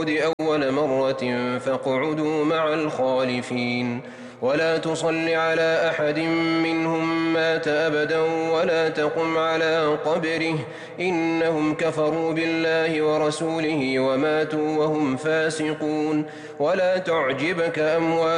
القعود أول مرة فاقعدوا مع الخالفين ولا تصل على أحد منهم مات أبدا ولا تقم على قبره إنهم كفروا بالله ورسوله وماتوا وهم فاسقون ولا تعجبك أموالهم